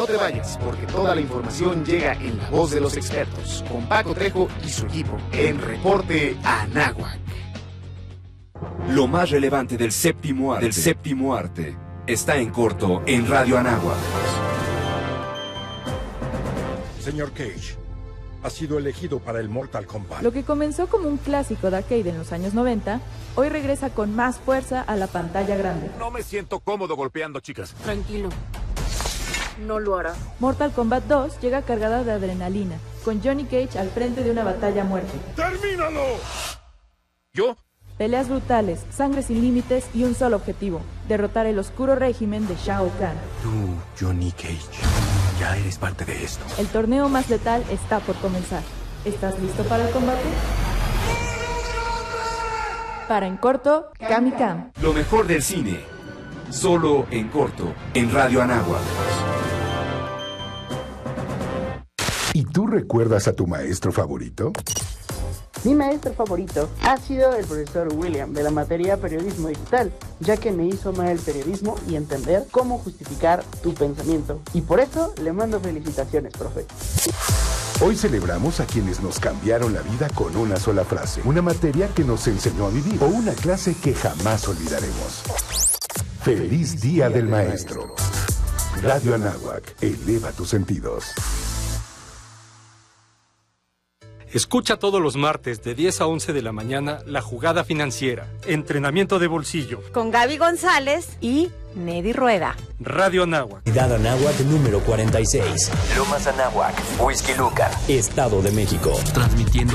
No te vayas, porque toda la información llega en la voz de los expertos, con Paco Trejo y su equipo, en Reporte Anáhuac. Lo más relevante del séptimo arte está en corto en Radio Anáhuac. Señor Cage, ha sido elegido para el Mortal Kombat. Lo que comenzó como un clásico de arcade en los años 90, hoy regresa con más fuerza a la pantalla grande. No me siento cómodo golpeando, chicas. Tranquilo, no lo hará. Mortal Kombat 2 llega cargada de adrenalina, con Johnny Cage al frente de una batalla a muerte. ¡Termínalo! ¿Yo? Peleas brutales, sangre sin límites y un solo objetivo: derrotar el oscuro régimen de Shao Kahn. Tú, Johnny Cage, ya eres parte de esto. El torneo más letal está por comenzar. ¿Estás listo para el combate? Para En Corto, Kamikam. Lo mejor del cine, solo en corto en Radio Anáhuac. ¿Y tú recuerdas a tu maestro favorito? Mi maestro favorito ha sido el profesor William de la materia Periodismo Digital, ya que me hizo amar el periodismo y entender cómo justificar tu pensamiento. Y por eso le mando felicitaciones, profe. Hoy celebramos a quienes nos cambiaron la vida con una sola frase, una materia que nos enseñó a vivir o una clase que jamás olvidaremos. ¡Feliz Día del Maestro! Radio Anáhuac, eleva tus sentidos. Escucha todos los martes de 10 a 11 de la mañana La Jugada Financiera, entrenamiento de bolsillo. Con Gaby González y Nedy Rueda. Radio Anáhuac. Ciudad Anáhuac número 46. Lomas Anáhuac, Whisky Lucan, Estado de México. Transmitiendo